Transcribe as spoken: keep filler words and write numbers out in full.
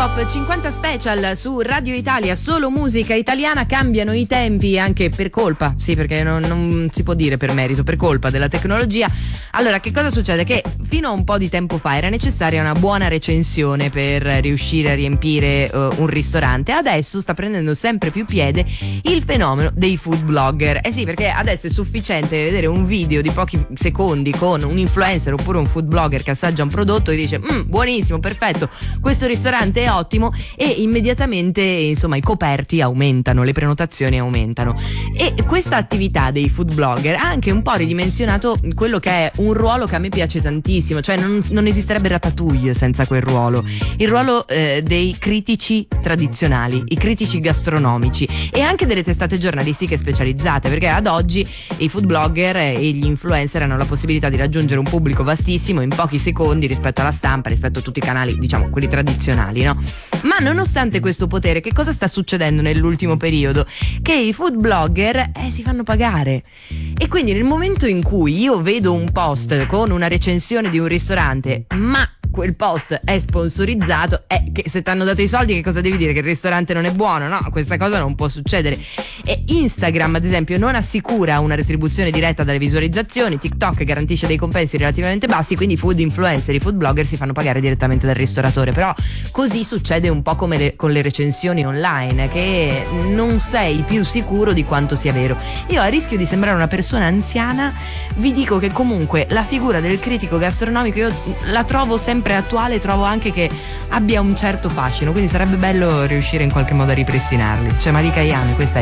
Top cinquanta Special su Radio Italia, solo musica italiana. Cambiano i tempi anche per colpa, sì, perché non, non si può dire per merito, per colpa della tecnologia. Allora, che cosa succede? Che fino a un po' di tempo fa era necessaria una buona recensione per riuscire a riempire uh, un ristorante. Adesso sta prendendo sempre più piede il fenomeno dei food blogger. Eh sì, perché adesso è sufficiente vedere un video di pochi secondi con un influencer oppure un food blogger che assaggia un prodotto e dice mm, buonissimo, perfetto, questo ristorante è ottimo, e immediatamente insomma i coperti aumentano, le prenotazioni aumentano. E questa attività dei food blogger ha anche un po' ridimensionato quello che è un ruolo che a me piace tantissimo, cioè non, non esisterebbe Ratatouille senza quel ruolo, il ruolo eh, dei critici tradizionali, i critici gastronomici e anche delle testate giornalistiche specializzate, perché ad oggi i food blogger e gli influencer hanno la possibilità di raggiungere un pubblico vastissimo in pochi secondi rispetto alla stampa, rispetto a tutti i canali, diciamo quelli tradizionali, no? Ma nonostante questo potere, che cosa sta succedendo nell'ultimo periodo? Che i food blogger eh, si fanno pagare, e quindi nel momento in cui io vedo un post con una recensione di un ristorante, ma quel post è sponsorizzato, è che se ti hanno dato i soldi che cosa devi dire? Che il ristorante non è buono? No, questa cosa non può succedere. E Instagram ad esempio non assicura una retribuzione diretta dalle visualizzazioni, TikTok garantisce dei compensi relativamente bassi, quindi i food influencer, i food blogger si fanno pagare direttamente dal ristoratore. Però così succede un po' come le, con le recensioni online, che non sei più sicuro di quanto sia vero. Io, a rischio di sembrare una persona anziana, vi dico che comunque la figura del critico gastronomico io la trovo sempre attuale, trovo anche che abbia un certo fascino, quindi sarebbe bello riuscire in qualche modo a ripristinarli. Cioè Malika Ayane, questa è